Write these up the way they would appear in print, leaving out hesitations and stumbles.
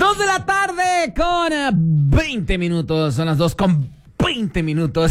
2 de la tarde con 20 minutos. Son las 2 con 20 minutos.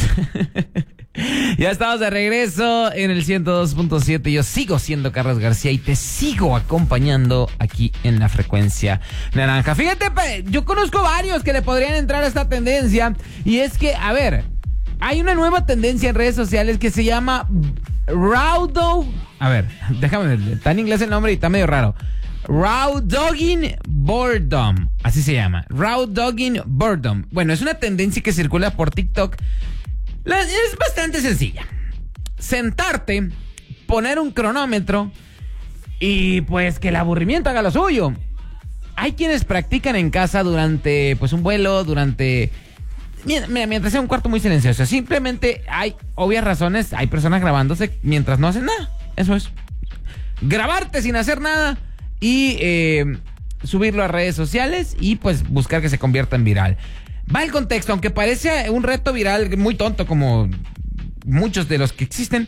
Ya estamos de regreso en el 102.7. Yo sigo siendo Carlos García y te sigo acompañando aquí en la frecuencia naranja. Fíjate, yo conozco varios que le podrían entrar a esta tendencia. Y es que, a ver, hay una nueva tendencia en redes sociales que se llama Raudo. A ver, déjame ver, está en inglés el nombre y está medio raro. Raw Dogging Boredom, así se llama. Raw Dogging Boredom. Bueno, es una tendencia que circula por TikTok. Es bastante sencilla. Sentarte, poner un cronómetro y pues que el aburrimiento haga lo suyo. Hay quienes practican en casa durante pues un vuelo, durante... Mira, mientras sea un cuarto muy silencioso. Simplemente hay obvias razones. Hay personas grabándose mientras no hacen nada. Eso es. Grabarte sin hacer nada y subirlo a redes sociales y pues buscar que se convierta en viral. Va el contexto, aunque parece un reto viral muy tonto como muchos de los que existen.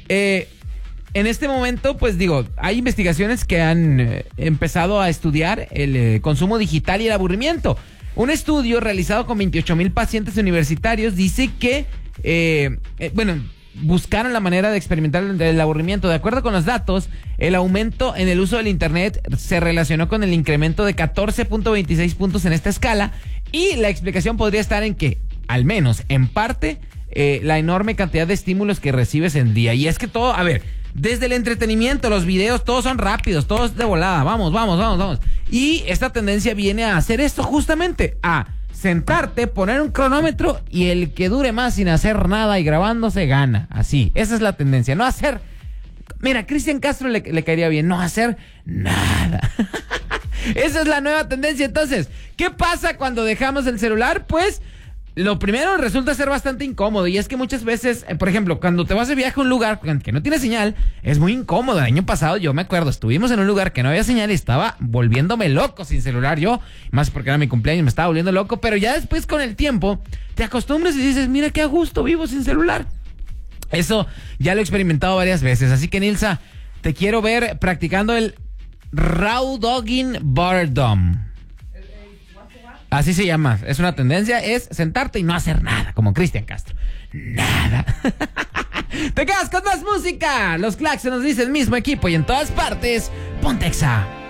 En este momento, pues digo, hay investigaciones que han empezado a estudiar el consumo digital y el aburrimiento. Un estudio realizado con 28,000 pacientes universitarios dice que, buscaron la manera de experimentar el aburrimiento. De acuerdo con los datos, el aumento en el uso del internet se relacionó con el incremento de 14.26 puntos en esta escala, y la explicación podría estar en que, al menos en parte, la enorme cantidad de estímulos que recibes en día. Y es que todo, a ver, desde el entretenimiento, los videos, todos son rápidos, todos de volada, vamos. Y esta tendencia viene a hacer esto justamente, a sentarte, poner un cronómetro y el que dure más sin hacer nada y grabándose gana. Así, esa es la tendencia. No hacer... Mira, a Cristian Castro le caería bien no hacer nada. Esa es la nueva tendencia. Entonces, ¿qué pasa cuando dejamos el celular? Pues lo primero resulta ser bastante incómodo, y es que muchas veces, por ejemplo, cuando te vas de viaje a un lugar que no tiene señal, es muy incómodo. El año pasado yo me acuerdo, estuvimos en un lugar que no había señal y estaba volviéndome loco sin celular. Yo, más porque era mi cumpleaños, me estaba volviendo loco, pero ya después con el tiempo te acostumbras y dices, mira qué a gusto vivo sin celular. Eso ya lo he experimentado varias veces, así que Nilsa, te quiero ver practicando el Raw Dogging Boredom. Así se llama, es una tendencia, es sentarte y no hacer nada, como Cristian Castro. Nada. Te quedas con más música. Los Claxons nos dicen mismo equipo y en todas partes, Pontexa.